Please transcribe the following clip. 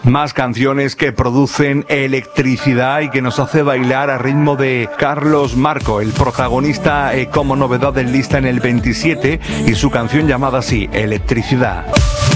Más canciones que producen electricidad y que nos hace bailar a ritmo de Carlos Marco, el protagonista como novedad en lista en el 27 y su canción llamada así, Electricidad.